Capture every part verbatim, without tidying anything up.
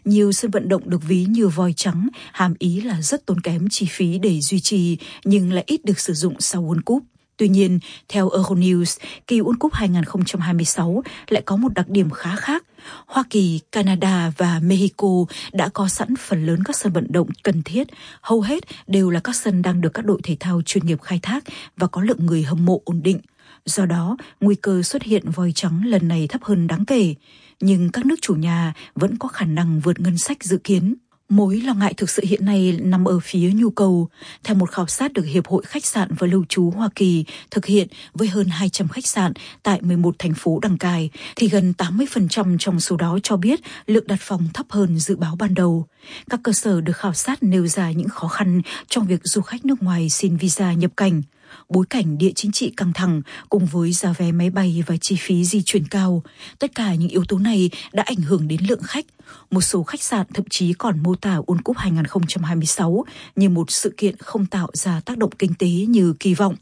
Nhiều sân vận động được ví như voi trắng, hàm ý là rất tốn kém chi phí để duy trì nhưng lại ít được sử dụng sau World Cup. Tuy nhiên, theo Euronews, kỳ World Cup hai không hai sáu lại có một đặc điểm khá khác. Hoa Kỳ, Canada và Mexico đã có sẵn phần lớn các sân vận động cần thiết. Hầu hết đều là các sân đang được các đội thể thao chuyên nghiệp khai thác và có lượng người hâm mộ ổn định. Do đó, nguy cơ xuất hiện voi trắng lần này thấp hơn đáng kể. Nhưng các nước chủ nhà vẫn có khả năng vượt ngân sách dự kiến. Mối lo ngại thực sự hiện nay nằm ở phía nhu cầu. Theo một khảo sát được Hiệp hội Khách sạn và Lưu trú Hoa Kỳ thực hiện với hơn hai trăm khách sạn tại mười một thành phố đăng cai, thì gần tám mươi phần trăm trong số đó cho biết lượng đặt phòng thấp hơn dự báo ban đầu. Các cơ sở được khảo sát nêu ra những khó khăn trong việc du khách nước ngoài xin visa nhập cảnh. Bối cảnh địa chính trị căng thẳng cùng với giá vé máy bay và chi phí di chuyển cao, tất cả những yếu tố này đã ảnh hưởng đến lượng khách. Một số khách sạn thậm chí còn mô tả World Cup hai không hai sáu như một sự kiện không tạo ra tác động kinh tế như kỳ vọng.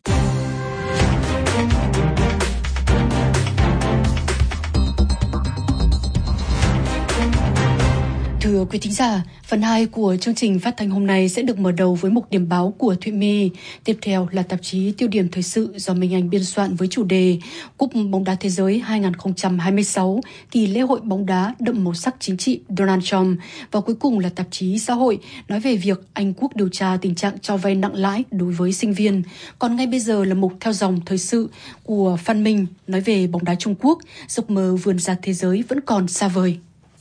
Thưa quý thính giả, phần hai của chương trình phát thanh hôm nay sẽ được mở đầu với mục điểm báo của Thụy My. Tiếp theo là tạp chí Tiêu điểm thời sự do Minh Anh biên soạn với chủ đề Cúp bóng đá thế giới hai không hai sáu, kỳ lễ hội bóng đá đậm màu sắc chính trị Donald Trump. Và cuối cùng là tạp chí Xã hội nói về việc Anh Quốc điều tra tình trạng cho vay nặng lãi đối với sinh viên. Còn ngay bây giờ là mục theo dòng thời sự của Phan Minh nói về bóng đá Trung Quốc, giấc mơ vươn ra thế giới vẫn còn xa vời.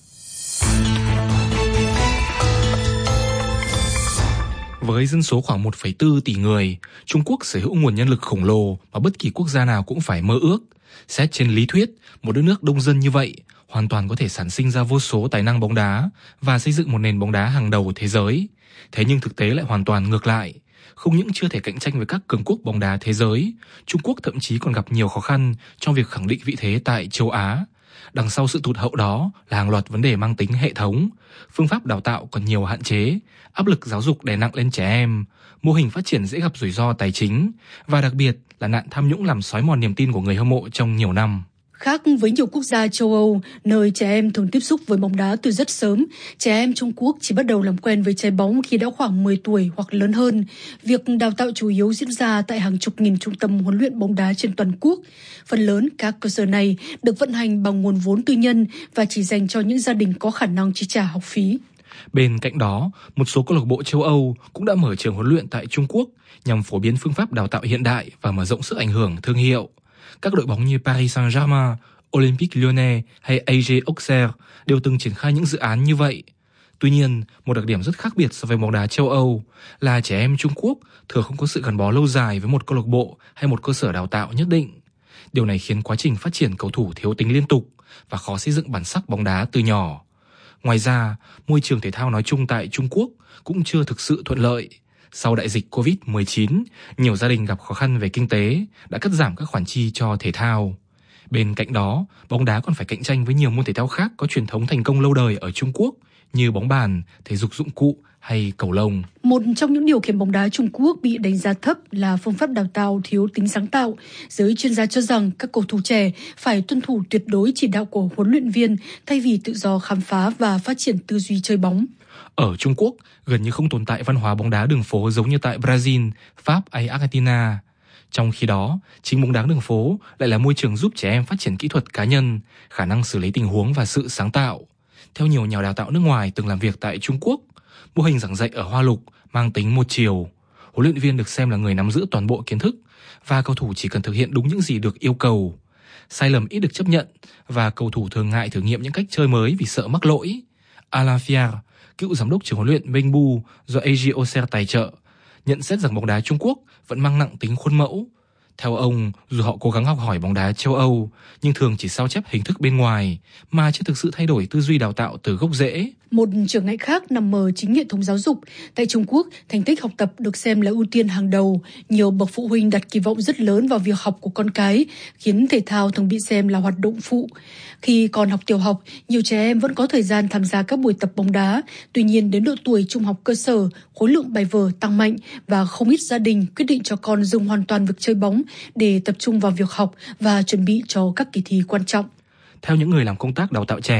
Với dân số khoảng một phẩy bốn tỷ người, Trung Quốc sở hữu nguồn nhân lực khổng lồ mà bất kỳ quốc gia nào cũng phải mơ ước. Xét trên lý thuyết, một đất nước đông dân như vậy hoàn toàn có thể sản sinh ra vô số tài năng bóng đá và xây dựng một nền bóng đá hàng đầu thế giới. Thế nhưng thực tế lại hoàn toàn ngược lại. Không những chưa thể cạnh tranh với các cường quốc bóng đá thế giới, Trung Quốc thậm chí còn gặp nhiều khó khăn trong việc khẳng định vị thế tại châu Á. Đằng sau sự tụt hậu đó là hàng loạt vấn đề mang tính hệ thống, phương pháp đào tạo còn nhiều hạn chế, áp lực giáo dục đè nặng lên trẻ em, mô hình phát triển dễ gặp rủi ro tài chính và đặc biệt là nạn tham nhũng làm xói mòn niềm tin của người hâm mộ trong nhiều năm. Khác với nhiều quốc gia châu Âu, nơi trẻ em thường tiếp xúc với bóng đá từ rất sớm, trẻ em Trung Quốc chỉ bắt đầu làm quen với trái bóng khi đã khoảng mười tuổi hoặc lớn hơn. Việc đào tạo chủ yếu diễn ra tại hàng chục nghìn trung tâm huấn luyện bóng đá trên toàn quốc. Phần lớn các cơ sở này được vận hành bằng nguồn vốn tư nhân và chỉ dành cho những gia đình có khả năng chi trả học phí. Bên cạnh đó, một số câu lạc bộ châu Âu cũng đã mở trường huấn luyện tại Trung Quốc nhằm phổ biến phương pháp đào tạo hiện đại và mở rộng sức ảnh hưởng thương hiệu. Các đội bóng như Paris Saint-Germain, Olympique Lyonnais hay a giê Auxerre đều từng triển khai những dự án như vậy. Tuy nhiên, một đặc điểm rất khác biệt so với bóng đá châu Âu là trẻ em Trung Quốc thường không có sự gắn bó lâu dài với một câu lạc bộ hay một cơ sở đào tạo nhất định. Điều này khiến quá trình phát triển cầu thủ thiếu tính liên tục và khó xây dựng bản sắc bóng đá từ nhỏ. Ngoài ra, môi trường thể thao nói chung tại Trung Quốc cũng chưa thực sự thuận lợi. Sau đại dịch covid mười chín, nhiều gia đình gặp khó khăn về kinh tế, đã cắt giảm các khoản chi cho thể thao. Bên cạnh đó, bóng đá còn phải cạnh tranh với nhiều môn thể thao khác có truyền thống thành công lâu đời ở Trung Quốc như bóng bàn, thể dục dụng cụ hay cầu lông. Một trong những điều khiến bóng đá Trung Quốc bị đánh giá thấp là phương pháp đào tạo thiếu tính sáng tạo. Giới chuyên gia cho rằng các cầu thủ trẻ phải tuân thủ tuyệt đối chỉ đạo của huấn luyện viên thay vì tự do khám phá và phát triển tư duy chơi bóng. Ở Trung Quốc, gần như không tồn tại văn hóa bóng đá đường phố giống như tại Brazil, Pháp hay Argentina. Trong khi đó, chính bóng đá đường phố lại là môi trường giúp trẻ em phát triển kỹ thuật cá nhân, khả năng xử lý tình huống và sự sáng tạo. Theo nhiều nhà đào tạo nước ngoài từng làm việc tại Trung Quốc, mô hình giảng dạy ở Hoa Lục mang tính một chiều. Huấn luyện viên được xem là người nắm giữ toàn bộ kiến thức và cầu thủ chỉ cần thực hiện đúng những gì được yêu cầu. Sai lầm ít được chấp nhận và cầu thủ thường ngại thử nghiệm những cách chơi mới vì sợ mắc lỗi. Alain Fier, cựu giám đốc trường huấn luyện Bengbu do a giê Auxerre tài trợ, nhận xét rằng bóng đá Trung Quốc vẫn mang nặng tính khuôn mẫu. Theo ông, dù họ cố gắng học hỏi bóng đá châu Âu, nhưng thường chỉ sao chép hình thức bên ngoài, mà chưa thực sự thay đổi tư duy đào tạo từ gốc rễ. Một trở ngại khác nằm ở chính hệ thống giáo dục. Tại Trung Quốc, thành tích học tập được xem là ưu tiên hàng đầu. Nhiều bậc phụ huynh đặt kỳ vọng rất lớn vào việc học của con cái, khiến thể thao thường bị xem là hoạt động phụ. Khi còn học tiểu học, nhiều trẻ em vẫn có thời gian tham gia các buổi tập bóng đá. Tuy nhiên, đến độ tuổi trung học cơ sở, khối lượng bài vở tăng mạnh và không ít gia đình quyết định cho con dừng hoàn toàn việc chơi bóng để tập trung vào việc học và chuẩn bị cho các kỳ thi quan trọng. Theo những người làm công tác đào tạo trẻ,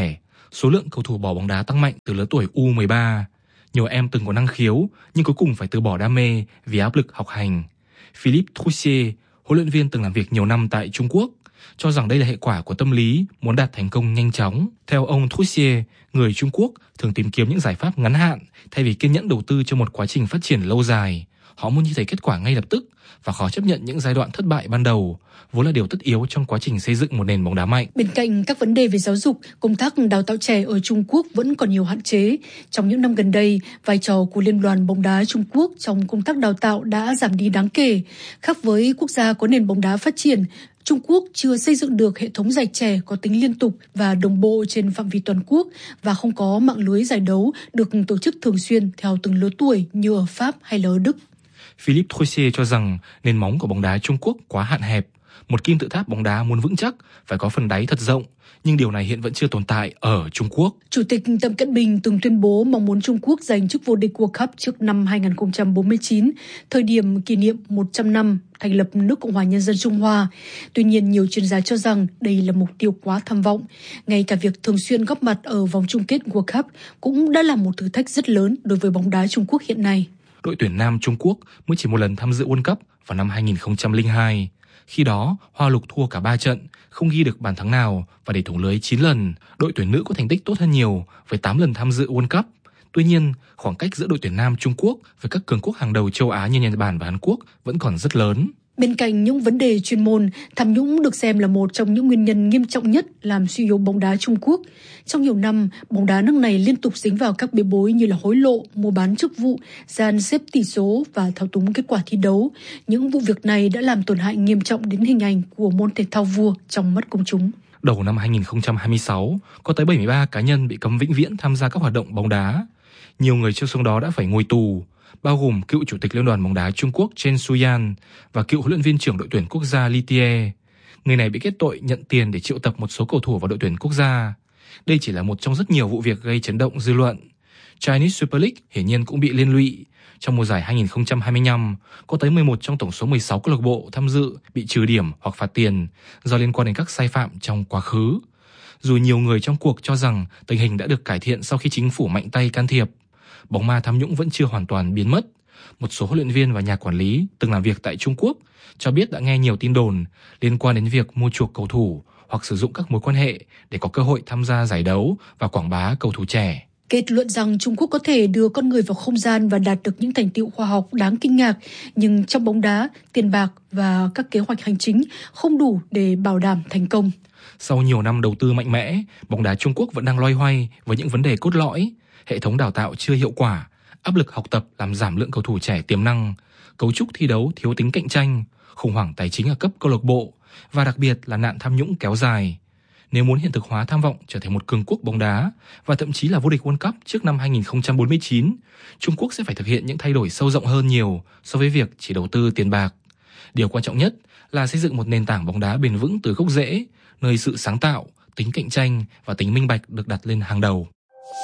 Số lượng cầu thủ bỏ bóng đá tăng mạnh từ lứa tuổi U mười ba. Nhiều em từng có năng khiếu nhưng cuối cùng phải từ bỏ đam mê vì áp lực học hành. Philippe Troussier, huấn luyện viên từng làm việc nhiều năm tại Trung Quốc, cho rằng đây là hệ quả của tâm lý muốn đạt thành công nhanh chóng. Theo ông Troussier, người Trung Quốc thường tìm kiếm những giải pháp ngắn hạn thay vì kiên nhẫn đầu tư cho một quá trình phát triển lâu dài. Họ muốn nhìn thấy kết quả ngay lập tức và khó chấp nhận những giai đoạn thất bại ban đầu, vốn là điều tất yếu trong quá trình xây dựng một nền bóng đá mạnh. Bên cạnh các vấn đề về giáo dục, công tác đào tạo trẻ ở Trung Quốc vẫn còn nhiều hạn chế. Trong những năm gần đây, vai trò của Liên đoàn bóng đá Trung Quốc trong công tác đào tạo đã giảm đi đáng kể. Khác với quốc gia có nền bóng đá phát triển, Trung Quốc chưa xây dựng được hệ thống giải trẻ có tính liên tục và đồng bộ trên phạm vi toàn quốc và không có mạng lưới giải đấu được tổ chức thường xuyên theo từng lứa tuổi như ở Pháp hay là ở Đức. Philippe Troussier cho rằng nền móng của bóng đá Trung Quốc quá hạn hẹp. Một kim tự tháp bóng đá muốn vững chắc phải có phần đáy thật rộng, nhưng điều này hiện vẫn chưa tồn tại ở Trung Quốc. Chủ tịch Tập Cận Bình từng tuyên bố mong muốn Trung Quốc giành chức vô địch World Cup trước năm hai không bốn chín, thời điểm kỷ niệm một trăm năm thành lập nước Cộng hòa Nhân dân Trung Hoa. Tuy nhiên, nhiều chuyên gia cho rằng đây là mục tiêu quá tham vọng. Ngay cả việc thường xuyên góp mặt ở vòng chung kết World Cup cũng đã là một thử thách rất lớn đối với bóng đá Trung Quốc hiện nay. Đội tuyển nam Trung Quốc mới chỉ một lần tham dự World Cup vào năm hai không không hai. Khi đó, Hoa Lục thua cả ba trận, không ghi được bàn thắng nào và để thủng lưới chín lần. Đội tuyển nữ có thành tích tốt hơn nhiều với tám lần tham dự World Cup. Tuy nhiên, khoảng cách giữa đội tuyển nam Trung Quốc với các cường quốc hàng đầu châu Á như Nhật Bản và Hàn Quốc vẫn còn rất lớn. Bên cạnh những vấn đề chuyên môn, tham nhũng được xem là một trong những nguyên nhân nghiêm trọng nhất làm suy yếu bóng đá Trung Quốc. Trong nhiều năm, bóng đá nước này liên tục dính vào các bê bối như là hối lộ, mua bán chức vụ, dàn xếp tỷ số và thao túng kết quả thi đấu. Những vụ việc này đã làm tổn hại nghiêm trọng đến hình ảnh của môn thể thao vua trong mắt công chúng. Đầu năm hai không hai sáu, có tới bảy mươi ba cá nhân bị cấm vĩnh viễn tham gia các hoạt động bóng đá. Nhiều người trong số đó đã phải ngồi tù, bao gồm cựu chủ tịch Liên đoàn bóng đá Trung Quốc Chen Shuyan và cựu huấn luyện viên trưởng đội tuyển quốc gia Li Tie. Người này bị kết tội nhận tiền để triệu tập một số cầu thủ vào đội tuyển quốc gia. Đây chỉ là một trong rất nhiều vụ việc gây chấn động dư luận. Chinese Super League hiển nhiên cũng bị liên lụy. Trong mùa giải hai không hai lăm, có tới mười một trong tổng số mười sáu câu lạc bộ tham dự bị trừ điểm hoặc phạt tiền do liên quan đến các sai phạm trong quá khứ. Dù nhiều người trong cuộc cho rằng tình hình đã được cải thiện sau khi chính phủ mạnh tay can thiệp, bóng ma tham nhũng vẫn chưa hoàn toàn biến mất. Một số huấn luyện viên và nhà quản lý từng làm việc tại Trung Quốc cho biết đã nghe nhiều tin đồn liên quan đến việc mua chuộc cầu thủ hoặc sử dụng các mối quan hệ để có cơ hội tham gia giải đấu và quảng bá cầu thủ trẻ. Kết luận rằng Trung Quốc có thể đưa con người vào không gian và đạt được những thành tựu khoa học đáng kinh ngạc, nhưng trong bóng đá, tiền bạc và các kế hoạch hành chính không đủ để bảo đảm thành công. Sau nhiều năm đầu tư mạnh mẽ, bóng đá Trung Quốc vẫn đang loay hoay với những vấn đề cốt lõi. Hệ thống đào tạo chưa hiệu quả, áp lực học tập làm giảm lượng cầu thủ trẻ tiềm năng, cấu trúc thi đấu thiếu tính cạnh tranh, khủng hoảng tài chính ở cấp câu lạc bộ và đặc biệt là nạn tham nhũng kéo dài. Nếu muốn hiện thực hóa tham vọng trở thành một cường quốc bóng đá và thậm chí là vô địch World Cup trước năm hai không bốn chín, Trung Quốc sẽ phải thực hiện những thay đổi sâu rộng hơn nhiều so với việc chỉ đầu tư tiền bạc. Điều quan trọng nhất là xây dựng một nền tảng bóng đá bền vững từ gốc rễ, nơi sự sáng tạo, tính cạnh tranh và tính minh bạch được đặt lên hàng đầu.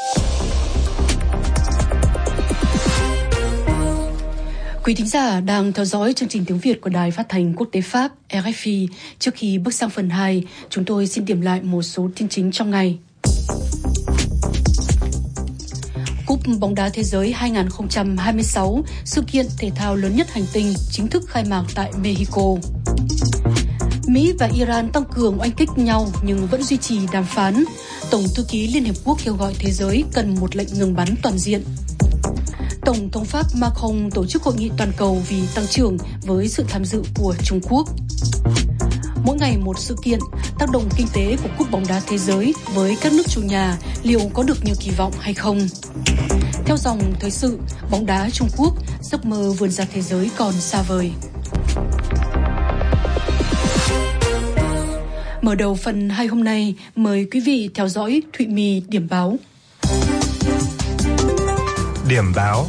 Quý thính giả đang theo dõi chương trình tiếng Việt của Đài Phát thanh Quốc tế Pháp R F I. Trước khi bước sang phần hai, chúng tôi xin điểm lại một số tin chính trong ngày. Cúp bóng đá thế giới hai không hai sáu, sự kiện thể thao lớn nhất hành tinh, chính thức khai mạc tại Mexico. Mỹ và Iran tăng cường oanh kích nhau nhưng vẫn duy trì đàm phán. Tổng thư ký Liên Hiệp Quốc kêu gọi thế giới cần một lệnh ngừng bắn toàn diện. Tổng thống Pháp Macron tổ chức hội nghị toàn cầu vì tăng trưởng với sự tham dự của Trung Quốc. Mỗi ngày một sự kiện, tác động kinh tế của Cúp bóng đá thế giới với các nước chủ nhà liệu có được như kỳ vọng hay không? Theo dòng thời sự, bóng đá Trung Quốc, giấc mơ vươn ra thế giới còn xa vời. Mở đầu phần hai hôm nay, mời quý vị theo dõi Thụy My điểm báo. Điểm báo.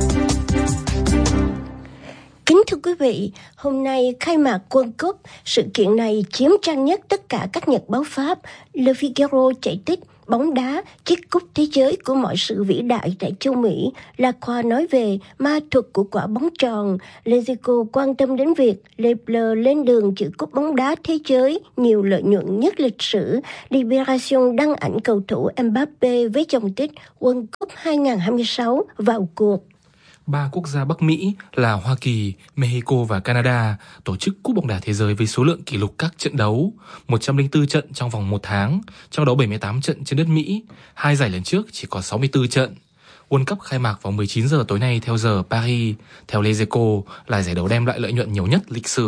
Kính thưa quý vị, hôm nay khai mạc World Cup, sự kiện này chiếm trang nhất tất cả các nhật báo Pháp. Le Figaro chạy tích bóng đá, chiếc cúp thế giới của mọi sự vĩ đại tại châu Mỹ. Lacroix nói về ma thuật của quả bóng tròn. Lezico quan tâm đến việc Lafleur lên đường giữ cúp bóng đá thế giới nhiều lợi nhuận nhất lịch sử. Libération đăng ảnh cầu thủ Mbappé với dòng tích World Cup hai không hai sáu vào cuộc. Ba quốc gia Bắc Mỹ là Hoa Kỳ, Mexico và Canada tổ chức Cúp bóng đá thế giới với số lượng kỷ lục các trận đấu, một trăm lẻ bốn trận trong vòng một tháng, trong đó bảy mươi tám trận trên đất Mỹ. Hai giải lần trước chỉ có sáu mươi tư trận. World Cup khai mạc vào mười chín giờ tối nay theo giờ Paris. Theo Lezico, là giải đấu đem lại lợi nhuận nhiều nhất lịch sử.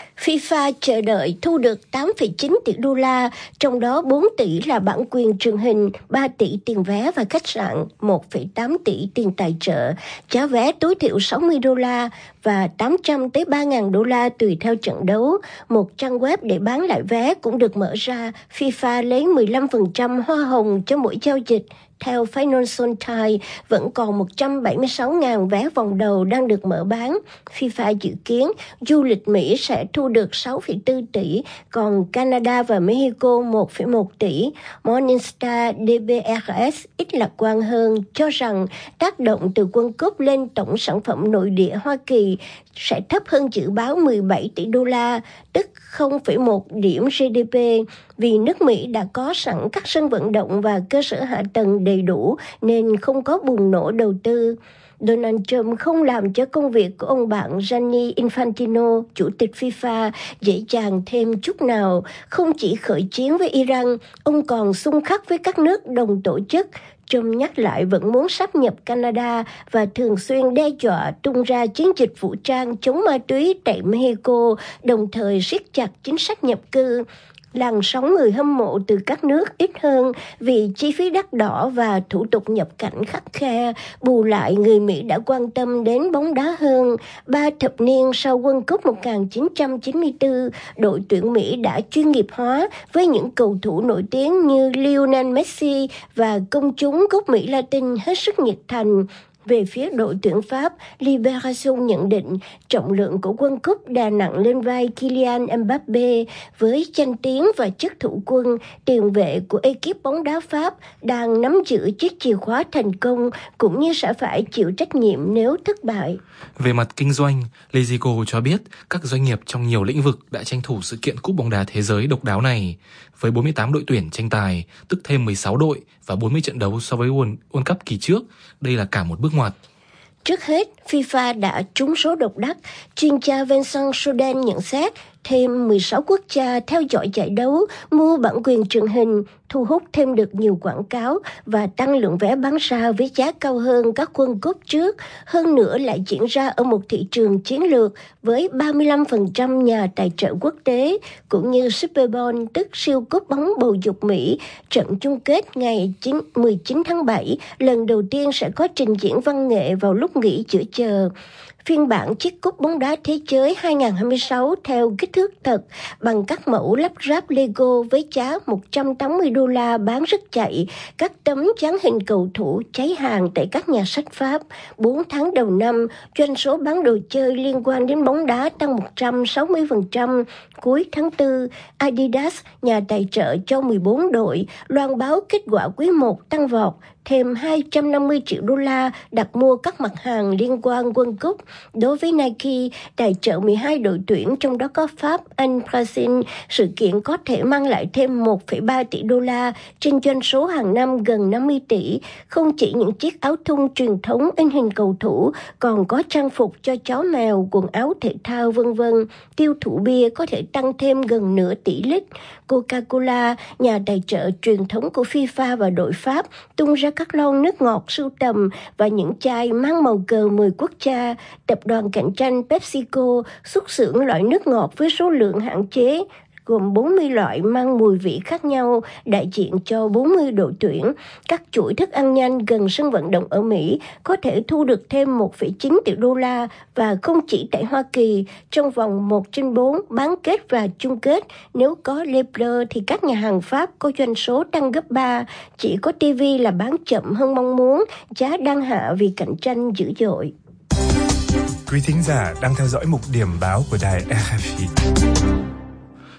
FIFA chờ đợi thu được tám phẩy chín tỷ đô la, trong đó bốn tỷ là bản quyền truyền hình, ba tỷ tiền vé và khách sạn, một phẩy tám tỷ tiền tài trợ, giá vé tối thiểu sáu mươi đô la và tám trăm tới ba nghìn đô la tùy theo trận đấu. Một trang web để bán lại vé cũng được mở ra. FIFA lấy mười lăm phần trăm hoa hồng cho mỗi giao dịch. Theo Financial Times, vẫn còn một trăm bảy mươi sáu nghìn vé vòng đầu đang được mở bán. FIFA dự kiến du lịch Mỹ sẽ thu được sáu phẩy bốn tỷ, còn Canada và Mexico một phẩy một tỷ. Morningstar đê bê rờ ét ít lạc quan hơn, cho rằng tác động từ World Cup lên tổng sản phẩm nội địa Hoa Kỳ sẽ thấp hơn dự báo mười bảy tỷ đô la, tức không phẩy một điểm giê đê pê, vì nước Mỹ đã có sẵn các sân vận động và cơ sở hạ tầng đầy đủ nên không có bùng nổ đầu tư. Donald Trump không làm cho công việc của ông bạn Gianni Infantino, chủ tịch FIFA, dễ dàng thêm chút nào. Không chỉ khởi chiến với Iran, ông còn xung khắc với các nước đồng tổ chức. Trump nhắc lại vẫn muốn sáp nhập Canada và thường xuyên đe dọa tung ra chiến dịch vũ trang chống ma túy tại Mexico, đồng thời siết chặt chính sách nhập cư. Làn sóng người hâm mộ từ các nước ít hơn vì chi phí đắt đỏ và thủ tục nhập cảnh khắt khe. Bù lại, người Mỹ đã quan tâm đến bóng đá hơn. Ba thập niên sau World Cup một nghìn chín trăm chín mươi tư, đội tuyển Mỹ đã chuyên nghiệp hóa với những cầu thủ nổi tiếng như Lionel Messi và công chúng gốc Mỹ Latin hết sức nhiệt thành. Về phía đội tuyển Pháp, Libération nhận định trọng lượng của World Cup đè nặng lên vai Kylian Mbappé. Với danh tiếng và chất thủ quân, tiền vệ của ekip bóng đá Pháp đang nắm giữ chiếc chìa khóa thành công, cũng như sẽ phải chịu trách nhiệm nếu thất bại. Về mặt kinh doanh, Lezico cho biết các doanh nghiệp trong nhiều lĩnh vực đã tranh thủ sự kiện Cúp bóng đá thế giới độc đáo này. Với bốn mươi tám đội tuyển tranh tài, tức thêm mười sáu đội và bốn mươi trận đấu so với World, World Cup kỳ trước, đây là cả một bước ngoặt. Trước hết, FIFA đã trúng số độc đắc. Chuyên gia Vincent Soden nhận xét thêm mười sáu quốc gia theo dõi giải đấu, mua bản quyền truyền hình, thu hút thêm được nhiều quảng cáo và tăng lượng vé bán ra với giá cao hơn các World Cup trước. Hơn nữa lại diễn ra ở một thị trường chiến lược với ba mươi lăm phần trăm nhà tài trợ quốc tế, cũng như Super Bowl, tức siêu cúp bóng bầu dục Mỹ. Trận chung kết ngày mười chín tháng bảy lần đầu tiên sẽ có trình diễn văn nghệ vào lúc nghỉ giữa giờ. Phiên bản chiếc cúp bóng đá thế giới hai không hai sáu theo kích thước thật bằng các mẫu lắp ráp Lego với giá một trăm tám mươi đô la bán rất chạy. Các tấm dán hình cầu thủ cháy hàng tại các nhà sách Pháp. bốn tháng đầu năm, doanh số bán đồ chơi liên quan đến bóng đá tăng một trăm sáu mươi phần trăm. Cuối tháng tư, Adidas, nhà tài trợ cho mười bốn đội, loan báo kết quả quý một tăng vọt, thêm hai trăm năm mươi triệu đô la đặt mua các mặt hàng liên quan World Cup. Đối với Nike, tài trợ mười hai đội tuyển, trong đó có Pháp, Anh, Brazil, sự kiện có thể mang lại thêm một phẩy ba tỷ đô la trên doanh số hàng năm gần năm mươi tỷ. Không chỉ những chiếc áo thun truyền thống in hình cầu thủ, còn có trang phục cho chó mèo, quần áo thể thao, vân vân. Tiêu thụ bia có thể tăng thêm gần nửa tỷ lít. Coca-Cola, nhà tài trợ truyền thống của FIFA và đội Pháp, tung ra các lon nước ngọt sưu tầm và những chai mang màu cờ mười quốc gia. Tập đoàn cạnh tranh PepsiCo xuất xưởng loại nước ngọt với số lượng hạn chế, gồm bốn mươi loại mang mùi vị khác nhau, đại diện cho bốn mươi đội tuyển. Các chuỗi thức ăn nhanh gần sân vận động ở Mỹ có thể thu được thêm một phẩy chín tỷ đô la, và không chỉ tại Hoa Kỳ, trong vòng một trên bốn bán kết và chung kết, nếu có Lafleur thì các nhà hàng Pháp có doanh số tăng gấp ba. Chỉ có ti vi là bán chậm hơn mong muốn, giá đang hạ vì cạnh tranh dữ dội. Quý thính giả đang theo dõi mục điểm báo của đài rờ ép i.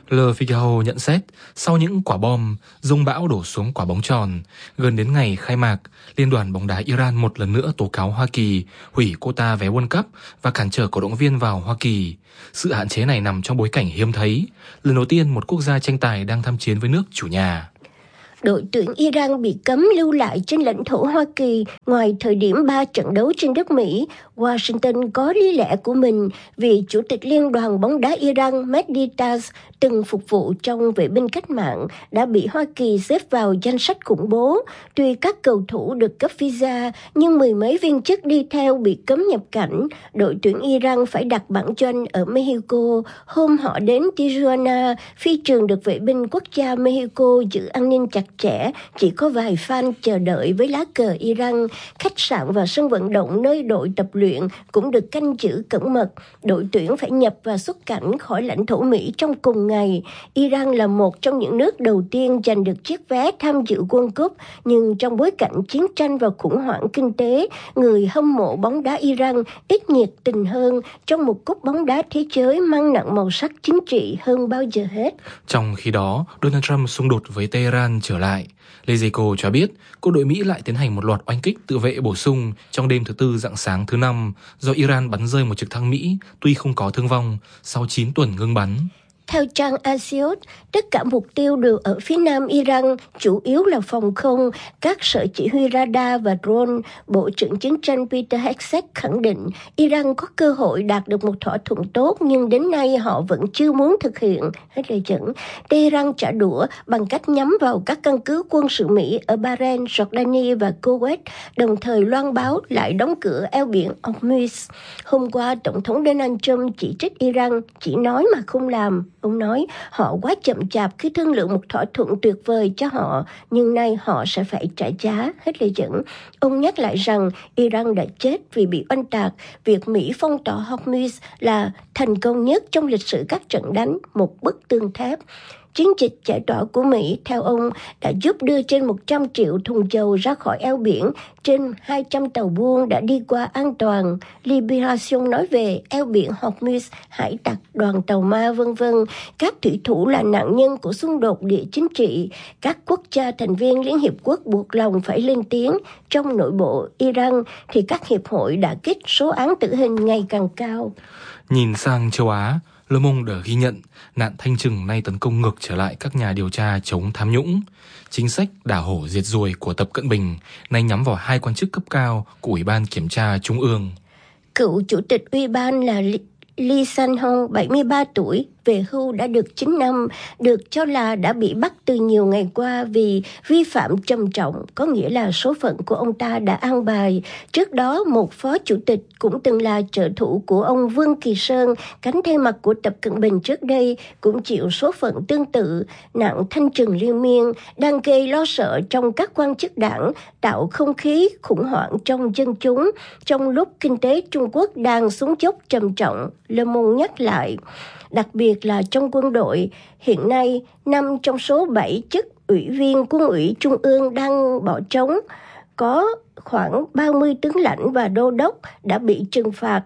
Le Figaro nhận xét, sau những quả bom, dông bão đổ xuống quả bóng tròn, gần đến ngày khai mạc, Liên đoàn bóng đá Iran một lần nữa tố cáo Hoa Kỳ hủy quota vé World Cup và cản trở cổ động viên vào Hoa Kỳ. Sự hạn chế này nằm trong bối cảnh hiếm thấy, lần đầu tiên một quốc gia tranh tài đang tham chiến với nước chủ nhà. Đội tuyển Iran bị cấm lưu lại trên lãnh thổ Hoa Kỳ ngoài thời điểm ba trận đấu trên đất Mỹ. Washington có lý lẽ của mình vì Chủ tịch Liên đoàn bóng đá Iran Mehdi Taz từng phục vụ trong vệ binh cách mạng đã bị Hoa Kỳ xếp vào danh sách khủng bố. Tuy các cầu thủ được cấp visa, nhưng mười mấy viên chức đi theo bị cấm nhập cảnh. Đội tuyển Iran phải đặt bản doanh ở Mexico. Hôm họ đến Tijuana, phi trường được vệ binh quốc gia Mexico giữ an ninh chặt chẽ, chỉ có vài fan chờ đợi với lá cờ Iran. Khách sạn và sân vận động nơi đội tập luyện cũng được canh giữ cẩn mật. Đội tuyển phải nhập và xuất cảnh khỏi lãnh thổ Mỹ trong cùng ngày. Iran là một trong những nước đầu tiên giành được chiếc vé tham dự World Cup, nhưng trong bối cảnh chiến tranh và khủng hoảng kinh tế, người hâm mộ bóng đá Iran ít nhiệt tình hơn trong một cúp bóng đá thế giới mang nặng màu sắc chính trị hơn bao giờ hết. Trong khi đó, Donald Trump xung đột với Tehran trở lại. Lezico cho biết, quân đội Mỹ lại tiến hành một loạt oanh kích tự vệ bổ sung trong đêm thứ Tư rạng sáng thứ Năm do Iran bắn rơi một trực thăng Mỹ, tuy không có thương vong, sau chín tuần ngưng bắn. Theo trang Axios, tất cả mục tiêu đều ở phía nam Iran, chủ yếu là phòng không, các sở chỉ huy radar và drone. Bộ trưởng chiến tranh Peter Hegseth khẳng định Iran có cơ hội đạt được một thỏa thuận tốt, nhưng đến nay họ vẫn chưa muốn thực hiện. Hết lời dẫn, Tehran trả đũa bằng cách nhắm vào các căn cứ quân sự Mỹ ở Bahrain, Jordani và Kuwait, đồng thời loan báo lại đóng cửa eo biển Hormuz. Hôm qua, Tổng thống Donald Trump chỉ trích Iran, chỉ nói mà không làm. Ông nói họ quá chậm chạp khi thương lượng một thỏa thuận tuyệt vời cho họ, nhưng nay họ sẽ phải trả giá. Hết lời dẫn. Ông nhắc lại rằng Iran đã chết vì bị oanh tạc. Việc Mỹ phong tỏa Hormuz là thành công nhất trong lịch sử các trận đánh, một bức tường thép. Chiến dịch giải tỏa của Mỹ, theo ông, đã giúp đưa trên một trăm triệu thùng dầu ra khỏi eo biển, trên hai trăm tàu buôn đã đi qua an toàn. Liberation nói về eo biển Hormuz, hải tặc, đoàn tàu ma, vân vân. Các thủy thủ là nạn nhân của xung đột địa chính trị. Các quốc gia thành viên Liên Hiệp Quốc buộc lòng phải lên tiếng. Trong nội bộ Iran thì các hiệp hội đã kích số án tử hình ngày càng cao. Nhìn sang châu Á, Le Monde ghi nhận nạn thanh trừng nay tấn công ngược trở lại các nhà điều tra chống tham nhũng. Chính sách đả hổ diệt ruồi của Tập Cận Bình nay nhắm vào hai quan chức cấp cao của Ủy ban Kiểm tra Trung ương. Cựu chủ tịch Ủy ban là Lee San-hong, bảy mươi ba tuổi, về hưu đã được chín năm, được cho là đã bị bắt từ nhiều ngày qua vì vi phạm trầm trọng, có nghĩa là số phận của ông ta đã an bài. Trước đó, một phó chủ tịch cũng từng là trợ thủ của ông Vương Kỳ Sơn, cánh thay mặt của Tập Cận Bình trước đây, cũng chịu số phận tương tự. Nạn thanh trừng liên miên đang gây lo sợ trong các quan chức đảng, tạo không khí khủng hoảng trong dân chúng, trong lúc kinh tế Trung Quốc đang xuống dốc trầm trọng, Le Monde nhắc lại. Đặc biệt là trong quân đội, hiện nay năm trong số bảy chức ủy viên quân ủy trung ương đang bỏ trống. Có khoảng ba mươi tướng lãnh và đô đốc đã bị trừng phạt.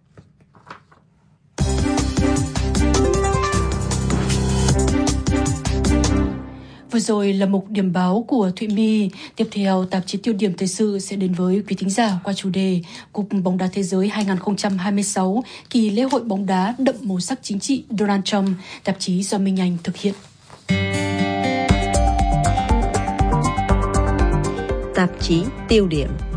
Vừa rồi là mục điểm báo của Thụy My. Tiếp theo, tạp chí Tiêu điểm thời sự sẽ đến với quý thính giả qua chủ đề Cúp bóng đá thế giới hai không hai sáu, kỳ lễ hội bóng đá đậm màu sắc chính trị Donald Trump, tạp chí do Minh Anh thực hiện. Tạp chí Tiêu điểm.